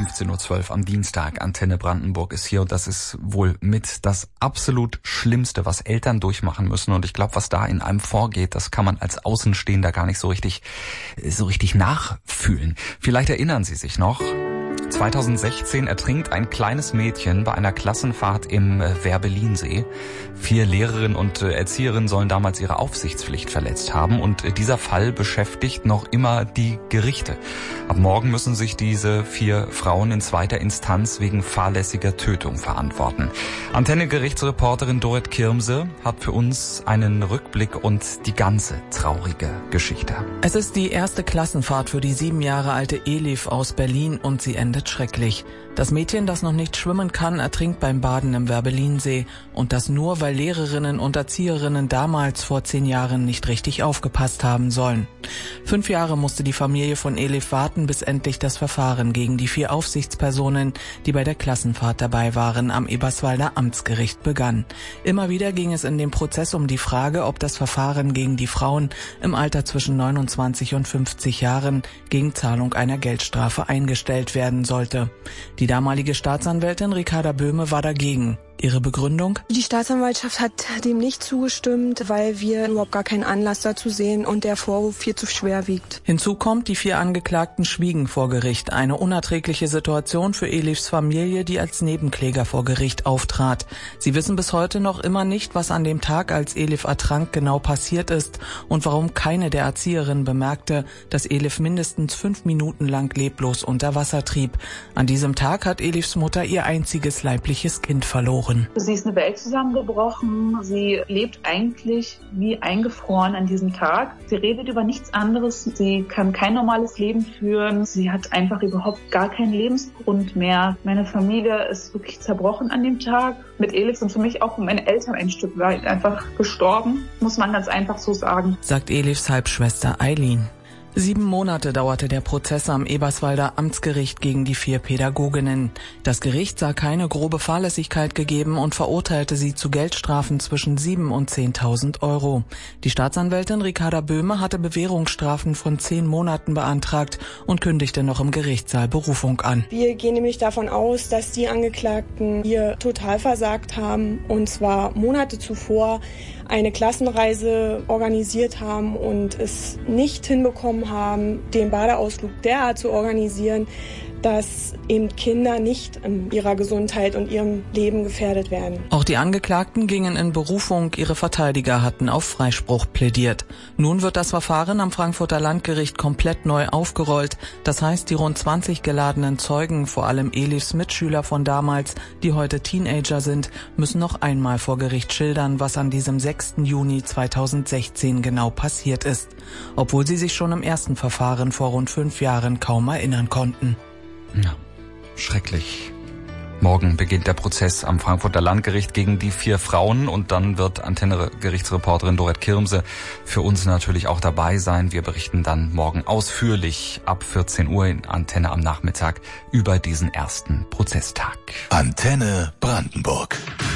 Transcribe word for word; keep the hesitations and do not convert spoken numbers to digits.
fünfzehn Uhr zwölf am Dienstag. Antenne Brandenburg ist hier und das ist wohl mit das absolut Schlimmste, was Eltern durchmachen müssen. Und ich glaube, was da in einem vorgeht, das kann man als Außenstehender gar nicht so richtig, so richtig nachfühlen. Vielleicht erinnern Sie sich noch. zweitausendsechzehn ertrinkt ein kleines Mädchen bei einer Klassenfahrt im Werbellinsee. Vier Lehrerinnen und Erzieherinnen sollen damals ihre Aufsichtspflicht verletzt haben und dieser Fall beschäftigt noch immer die Gerichte. Ab morgen müssen sich diese vier Frauen in zweiter Instanz wegen fahrlässiger Tötung verantworten. Antenne-Gerichtsreporterin Dorit Kirmse hat für uns einen Rückblick und die ganze traurige Geschichte. Es ist die erste Klassenfahrt für die sieben Jahre alte Elif aus Berlin und sie endet schrecklich. Das Mädchen, das noch nicht schwimmen kann, ertrinkt beim Baden im Werbellinsee. Und das nur, weil Lehrerinnen und Erzieherinnen damals vor zehn Jahren nicht richtig aufgepasst haben sollen. Fünf Jahre musste die Familie von Elif warten, bis endlich das Verfahren gegen die vier Aufsichtspersonen, die bei der Klassenfahrt dabei waren, am Eberswalder Amtsgericht begann. Immer wieder ging es in dem Prozess um die Frage, ob das Verfahren gegen die Frauen im Alter zwischen neunundzwanzig und fünfzig Jahren gegen Zahlung einer Geldstrafe eingestellt werden sollte. Die damalige Staatsanwältin Ricarda Böhme war dagegen. Ihre Begründung? Die Staatsanwaltschaft hat dem nicht zugestimmt, weil wir überhaupt gar keinen Anlass dazu sehen und der Vorwurf viel zu schwer wiegt. Hinzu kommt, die vier Angeklagten schwiegen vor Gericht. Eine unerträgliche Situation für Elifs Familie, die als Nebenkläger vor Gericht auftrat. Sie wissen bis heute noch immer nicht, was an dem Tag, als Elif ertrank, genau passiert ist und warum keine der Erzieherinnen bemerkte, dass Elif mindestens fünf Minuten lang leblos unter Wasser trieb. An diesem Tag hat Elifs Mutter ihr einziges leibliches Kind verloren. Sie ist eine Welt zusammengebrochen. Sie lebt eigentlich wie eingefroren an diesem Tag. Sie redet über nichts anderes. Sie kann kein normales Leben führen. Sie hat einfach überhaupt gar keinen Lebensgrund mehr. Meine Familie ist wirklich zerbrochen an dem Tag. Mit Elif sind für mich auch meine Eltern ein Stück weit einfach gestorben, muss man ganz einfach so sagen. Sagt Elifs Halbschwester Eileen. Sieben Monate dauerte der Prozess am Eberswalder Amtsgericht gegen die vier Pädagoginnen. Das Gericht sah keine grobe Fahrlässigkeit gegeben und verurteilte sie zu Geldstrafen zwischen sieben und zehntausend Euro. Die Staatsanwältin Ricarda Böhme hatte Bewährungsstrafen von zehn Monaten beantragt und kündigte noch im Gerichtssaal Berufung an. Wir gehen nämlich davon aus, dass die Angeklagten hier total versagt haben und zwar Monate zuvor eine Klassenreise organisiert haben und es nicht hinbekommen haben, den Badeausflug derart zu organisieren, dass eben Kinder nicht in ihrer Gesundheit und ihrem Leben gefährdet werden. Auch die Angeklagten gingen in Berufung, ihre Verteidiger hatten auf Freispruch plädiert. Nun wird das Verfahren am Frankfurter Landgericht komplett neu aufgerollt. Das heißt, die rund zwanzig geladenen Zeugen, vor allem Elifs Mitschüler von damals, die heute Teenager sind, müssen noch einmal vor Gericht schildern, was an diesem sechsten Juni zweitausendsechzehn genau passiert ist. Obwohl sie sich schon im ersten Verfahren vor rund fünf Jahren kaum erinnern konnten. Ja, schrecklich. Morgen beginnt der Prozess am Frankfurter Landgericht gegen die vier Frauen und dann wird Antenne-Gerichtsreporterin Dorit Kirmse für uns natürlich auch dabei sein. Wir berichten dann morgen ausführlich ab vierzehn Uhr in Antenne am Nachmittag über diesen ersten Prozesstag. Antenne Brandenburg.